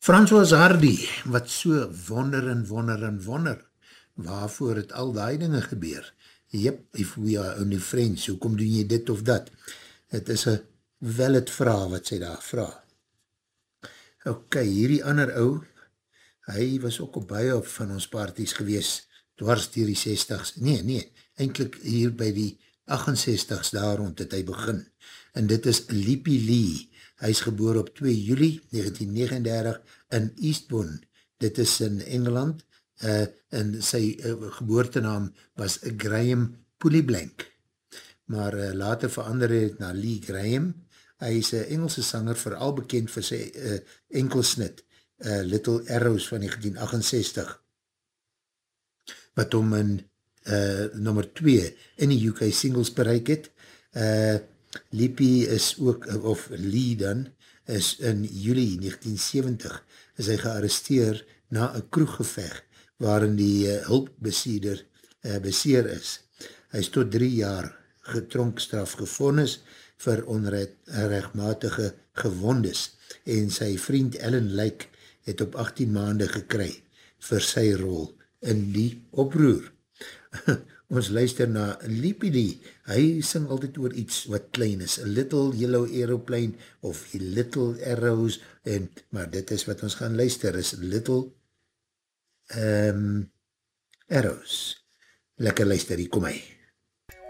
François Hardy, wat so wonder en wonder en wonder, waarvoor het al die dinge gebeur? Jep, if we are only friends, hoe kom doen jy dit of dat? Het is een valid vraag wat sy daar vraag. Ok, hierdie ander ou, hy was ook op baie op van ons parties gewees, dwars dier die 60s, nee, eindelijk hier by die 68s daar rond het hy begin, en dit is Lippy Lee, hy is geboor op 2 juli 1939 in Eastbourne, dit is in Engeland, en sy geboortenaam was Graham Pullyblank, maar later verander het na Lee Graham. Hy is een Engelse sanger, vooral bekend vir sy enkelsnit, Little Arrows van 1968, wat hom in nummer 2 in die UK singles bereik het. Lippy is ook, of Lee dan, is in juli 1970 is hy gearresteer na een kroeggeveg waarin die hulpbesieder beseer is. Hy is tot 3 jaar getronkstraf gevonnis vir onrechtmatige gewondes en sy vriend Ellen Lake het op 18 maande gekry vir sy rol in die oproer. Ons luister na Lippy Lee, hy sing altyd oor iets wat klein is, a little yellow aeroplane of a little arrows, maar dit is wat ons gaan luister, is little arrows. Lekker luister, hier kom hy.